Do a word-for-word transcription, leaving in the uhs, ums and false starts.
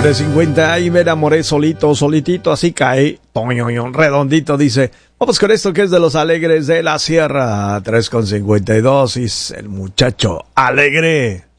tres cincuenta y me enamoré solito, solitito, así cae. Toño, redondito, dice. Vamos con esto que es de los alegres de la sierra. tres con cincuenta y dos y es el muchacho alegre.